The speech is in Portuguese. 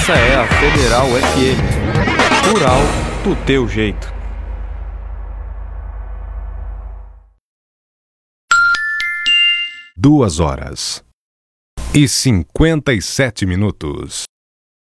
Essa é a Federal FM. Rural do teu jeito. 2 horas e 57 minutos.